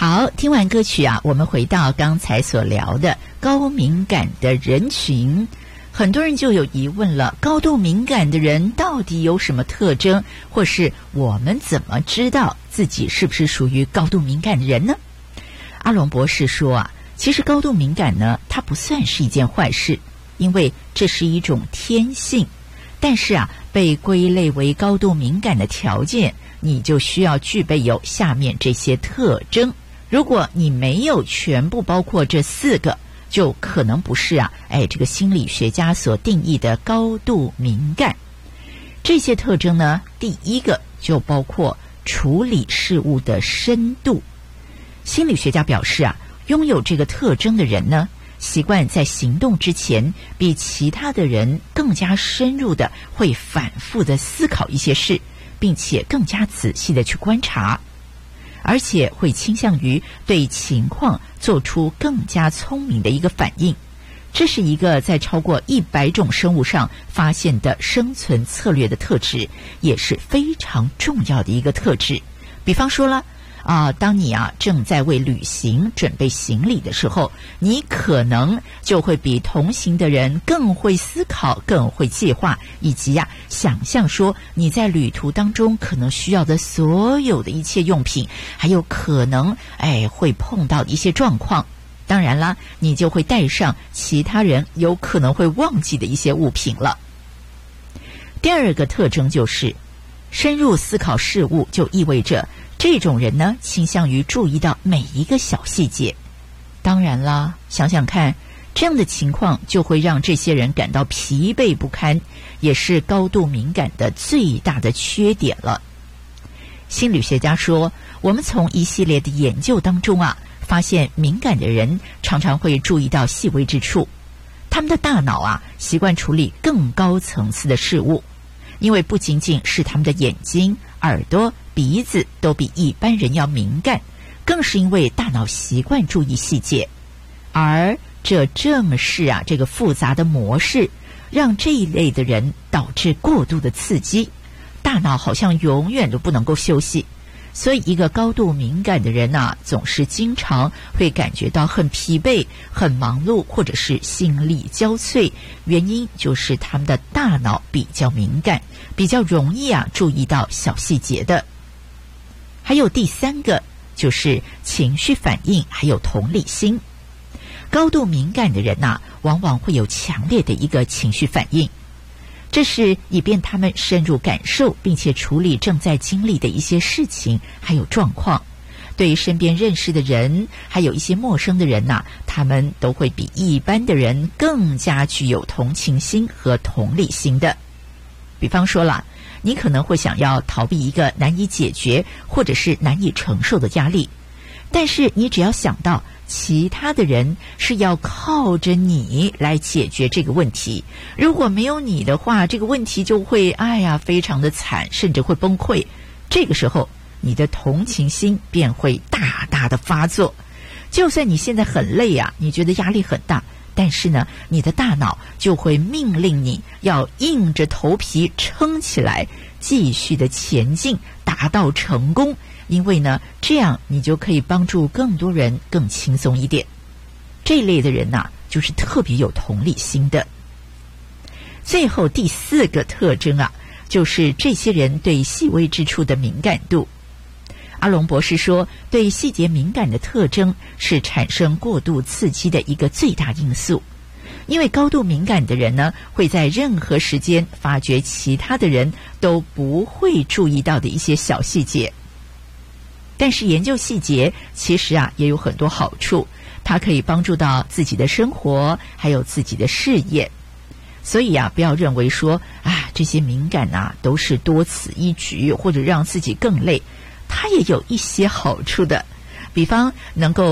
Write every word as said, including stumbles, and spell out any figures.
好，听完歌曲啊，我们回到刚才所聊的高敏感的人群，很多人就有疑问了，高度敏感的人到底有什么特征，或是我们怎么知道自己是不是属于高度敏感的人呢？阿龙博士说啊，其实高度敏感呢，它不算是一件坏事，因为这是一种天性，但是啊，被归类为高度敏感的条件，你就需要具备有下面这些特征。如果你没有全部包括这四个，就可能不是啊，哎，这个心理学家所定义的高度敏感。这些特征呢，第一个就包括处理事物的深度。心理学家表示啊，拥有这个特征的人呢，习惯在行动之前比其他的人更加深入的会反复的思考一些事，并且更加仔细的去观察，而且会倾向于对情况做出更加聪明的一个反应。这是一个在超过一百种生物上发现的生存策略的特质，也是非常重要的一个特质。比方说了啊、呃，当你啊正在为旅行准备行李的时候，你可能就会比同行的人更会思考，更会计划，以及呀、啊、想象说你在旅途当中可能需要的所有的一切用品，还有可能哎会碰到的一些状况。当然啦，你就会带上其他人有可能会忘记的一些物品了。第二个特征就是深入思考事物，就意味着这种人呢，倾向于注意到每一个小细节。当然啦，想想看，这样的情况就会让这些人感到疲惫不堪，也是高度敏感的最大的缺点了。心理学家说，我们从一系列的研究当中啊，发现敏感的人常常会注意到细微之处，他们的大脑啊，习惯处理更高层次的事物。因为不仅仅是他们的眼睛、耳朵、鼻子都比一般人要敏感，更是因为大脑习惯注意细节，而这正是啊这个复杂的模式，让这一类的人导致过度的刺激，大脑好像永远都不能够休息。所以一个高度敏感的人啊，总是经常会感觉到很疲惫、很忙碌，或者是心力交瘁。原因就是他们的大脑比较敏感，比较容易啊注意到小细节的。还有第三个就是情绪反应，还有同理心。高度敏感的人呐、啊，往往会有强烈的一个情绪反应。这是以便他们深入感受并且处理正在经历的一些事情还有状况。对于身边认识的人还有一些陌生的人呐、啊，他们都会比一般的人更加具有同情心和同理心的。比方说啦，你可能会想要逃避一个难以解决或者是难以承受的压力，但是你只要想到其他的人是要靠着你来解决这个问题，如果没有你的话，这个问题就会哎呀非常的惨，甚至会崩溃。这个时候你的同情心便会大大的发作。就算你现在很累啊，你觉得压力很大，但是呢，你的大脑就会命令你要硬着头皮撑起来，继续的前进，达到成功。因为呢，这样你就可以帮助更多人更轻松一点。这类的人呐、啊，就是特别有同理心的。最后第四个特征啊，就是这些人对细微之处的敏感度。阿龙博士说，对细节敏感的特征是产生过度刺激的一个最大因素。因为高度敏感的人呢，会在任何时间发觉其他的人都不会注意到的一些小细节。但是研究细节其实啊也有很多好处，它可以帮助到自己的生活还有自己的事业。所以啊，不要认为说啊这些敏感啊都是多此一举或者让自己更累，它也有一些好处的。比方能够